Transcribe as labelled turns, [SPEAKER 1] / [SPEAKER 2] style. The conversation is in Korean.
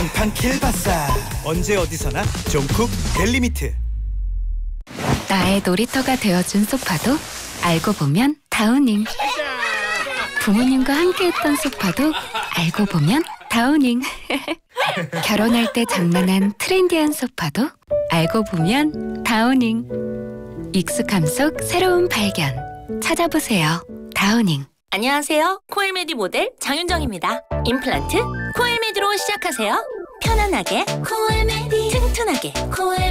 [SPEAKER 1] 팡팡 킬바사. 언제 어디서나 종쿡 벨리미트.
[SPEAKER 2] 나의 놀이터가 되어준 소파도 알고 보면 다우닝. 부모님과 함께했던 소파도 알고 보면 다우닝. 결혼할 때 장만한 트렌디한 소파도 알고 보면 다우닝. 익숙함 속 새로운 발견. 찾아보세요. 다우닝.
[SPEAKER 3] 안녕하세요. 코엘메디 모델 장윤정입니다. 임플란트 코엘메디로 시작하세요. 편안하게 코엘메디, 튼튼하게 코엘